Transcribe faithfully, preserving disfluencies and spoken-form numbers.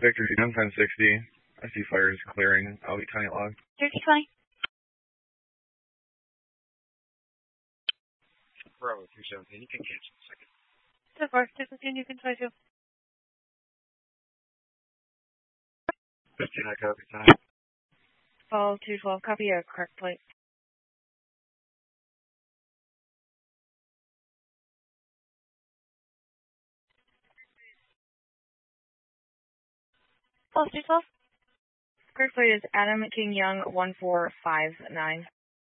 Victor two ten sixty. I see fires clearing. I'll be tiny log. thirty twenty. Bravo two seventeen. You can cancel a second. So far, two fifteen, you can try to. fifteen, I copy time. Fall two twelve, copy a correct plate. Fall two twelve. Correct plate is Adam King Young one four five nine.